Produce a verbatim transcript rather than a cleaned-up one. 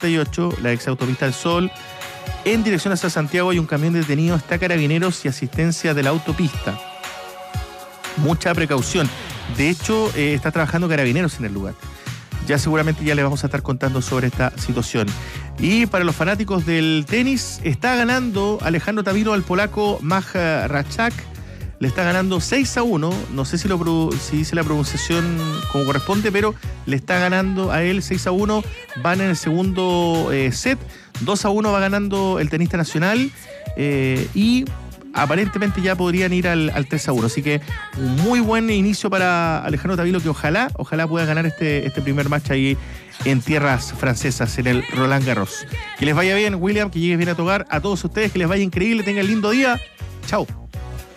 ochenta y ocho, la ex autopista del Sol. En dirección hacia Santiago hay un camión detenido, está Carabineros y asistencia de la autopista. Mucha precaución. De hecho, eh, está trabajando Carabineros en el lugar. Ya seguramente ya les vamos a estar contando sobre esta situación. Y para los fanáticos del tenis, está ganando Alejandro Tavilo al polaco Maja Rachak. Le está ganando seis a uno. No sé si, lo, si dice la pronunciación como corresponde, pero le está ganando a él seis a uno. Van en el segundo eh, set. dos a uno va ganando el tenista nacional. Eh, y aparentemente ya podrían ir al, al tres a uno. Así que un muy buen inicio para Alejandro Tavilo, que ojalá, ojalá pueda ganar este, este primer match ahí en tierras francesas, en el Roland Garros. Que les vaya bien, William, que llegues bien a tu hogar. A todos ustedes, que les vaya increíble, tengan lindo día. Chao.